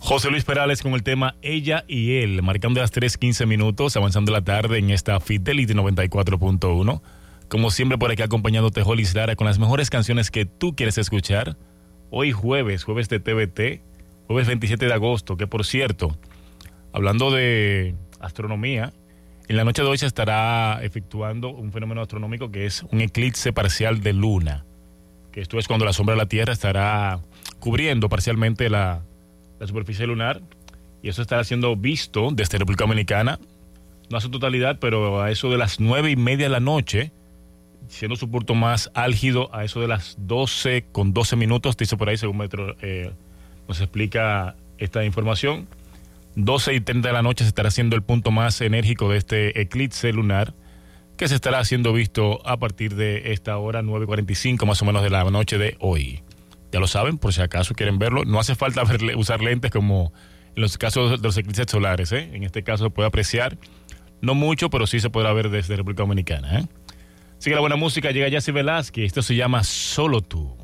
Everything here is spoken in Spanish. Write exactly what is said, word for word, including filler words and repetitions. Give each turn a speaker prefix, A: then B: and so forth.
A: José Luis Perales con el tema Ella y Él, marcando las tres quince minutos, avanzando la tarde en esta Fidelity noventa y cuatro punto uno. Como siempre, por aquí acompañándote Jolis Lara con las mejores canciones que tú quieres escuchar. Hoy jueves, jueves de T V T, jueves veintisiete de agosto, que por cierto, hablando de astronomía, en la noche de hoy se estará efectuando un fenómeno astronómico que es un eclipse parcial de luna, que esto es cuando la sombra de la Tierra estará cubriendo parcialmente la, la superficie lunar, y eso estará siendo visto desde República Dominicana, no a su totalidad, pero a eso de las nueve y media de la noche, siendo su punto más álgido a eso de las doce con doce minutos, dice por ahí, según Metro, eh, nos explica esta información. doce y treinta de la noche se estará haciendo el punto más enérgico de este eclipse lunar, que se estará siendo visto a partir de esta hora, nueve cuarenta y cinco más o menos de la noche de hoy. Ya lo saben, por si acaso quieren verlo. No hace falta verle, usar lentes como en los casos de los eclipses solares, ¿eh? En este caso se puede apreciar, no mucho, pero sí se podrá ver desde República Dominicana, ¿eh? Sigue la buena música, llega Yacy Velázquez, esto se llama Solo Tú.